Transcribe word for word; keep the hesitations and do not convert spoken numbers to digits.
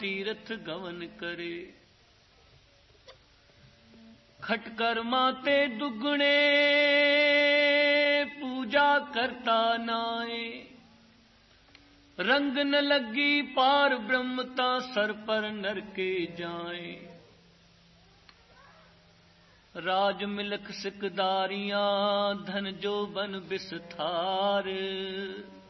तीर्थ गवन करे। खटकर माते दुगुणे पूजा करता नाए। रंग न लगी पार ब्रह्मता सर पर नर के जाए। राज मिलख सिकदारियां धन जो बन बिसथार।